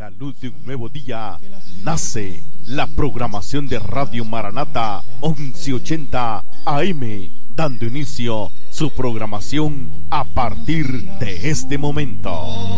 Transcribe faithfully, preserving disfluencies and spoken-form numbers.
la luz de un nuevo día nace la programación de Radio Maranata once ochenta A M, dando inicio su programación a partir de este momento.